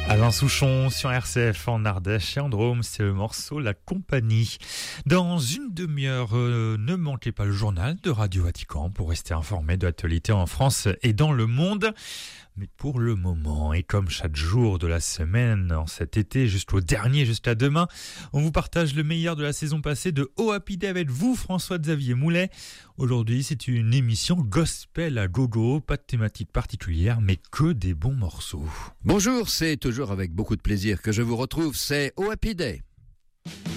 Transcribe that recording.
Alain Souchon sur RCF en Ardèche et en Drôme, c'est le morceau La Compagnie. Dans une demi-heure, ne manquez pas le journal de Radio Vatican pour rester informé de l'actualité en France et dans le monde. Mais pour le moment, et comme chaque jour de la semaine en cet été jusqu'au dernier, jusqu'à demain, on vous partage le meilleur de la saison passée de Oh Happy Day avec vous, François-Xavier Moulet. Aujourd'hui, c'est une émission gospel à gogo, pas de thématique particulière, mais que des bons morceaux. Bonjour, c'est toujours avec beaucoup de plaisir que je vous retrouve, c'est Oh Happy Day.